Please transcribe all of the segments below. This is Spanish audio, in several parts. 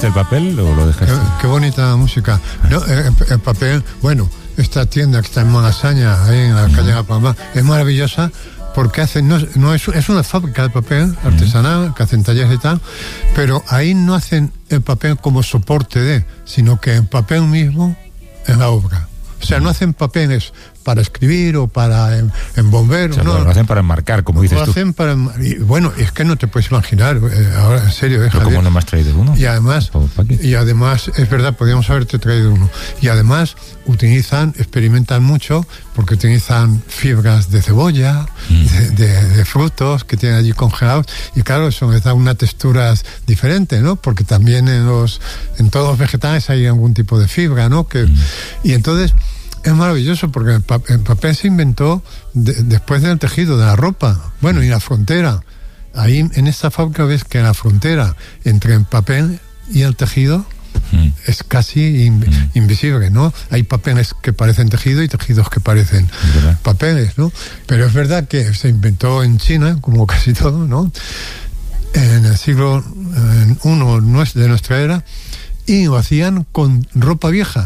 ¿Utilizaste el papel o lo dejaste? Qué bonita música. No, el papel, bueno, esta tienda que está en Malasaña, ahí en la calle de La Palma, es maravillosa porque hacen, es una fábrica de papel artesanal, que hacen talleres y tal, pero ahí no hacen el papel como soporte sino que el papel mismo es la obra. O sea, no hacen papeles para escribir o para envolver. O sea, no, lo hacen para enmarcar, como dices tú. Lo hacen para... Y bueno, es que no te puedes imaginar, ahora en serio. ¿Pero cómo no me has traído uno? Y además, es verdad, podríamos haberte traído uno. Y además experimentan mucho, porque utilizan fibras de cebolla, de frutos que tienen allí congelados, y claro, eso les da unas texturas diferentes, ¿no? Porque también en todos los vegetales hay algún tipo de fibra, ¿no? Y entonces... Es maravilloso porque el papel se inventó después del tejido, de la ropa. Bueno, y la frontera. Ahí en esta fábrica ves que la frontera entre el papel y el tejido es casi invisible, ¿no? Hay papeles que parecen tejido y tejidos que parecen papeles, ¿no? Pero es verdad que se inventó en China, como casi todo, ¿no? En el siglo I de nuestra era, y lo hacían con ropa vieja.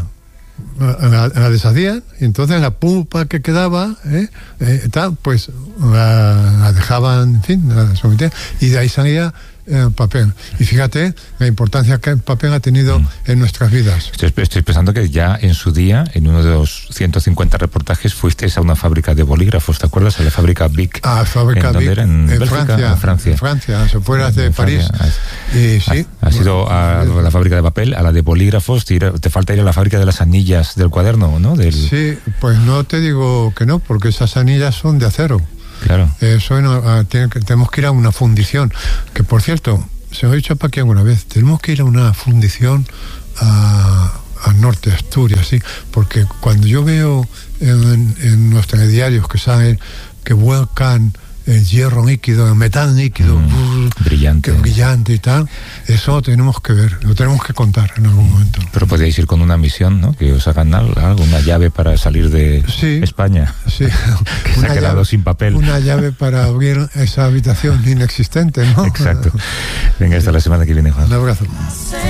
La deshacían, y entonces la pulpa que quedaba pues la dejaban, en fin, la sometían, y de ahí salía el papel. Y fíjate la importancia que el papel ha tenido en nuestras vidas. Estoy pensando que ya en su día, en uno de los 150 reportajes, fuisteis a una fábrica de bolígrafos, ¿te acuerdas? A la fábrica Bic. Ah, fábrica Bic, en Francia. En Francia, a las afueras de París. Y sí. Has ido a la fábrica de papel, a la de bolígrafos, te falta ir a la fábrica de las anillas del cuaderno, ¿no? Sí, pues no te digo que no, porque esas anillas son de acero. Claro. Tenemos que ir a una fundición, que por cierto, se lo he dicho a Paqui alguna vez, tenemos que ir a una fundición al norte de Asturias, ¿sí? Porque cuando yo veo en los telediarios que saben que vuelcan el hierro líquido, el metal líquido, brillante y tal, eso lo tenemos que ver, lo tenemos que contar en algún momento. Pero podéis ir con una misión, ¿no? Que os hagan algo, una llave para salir de España. Sí. Que se ha quedado sin papel. Una llave para abrir esa habitación inexistente, ¿no? Exacto. Venga, hasta la semana que viene, Juan. Un abrazo.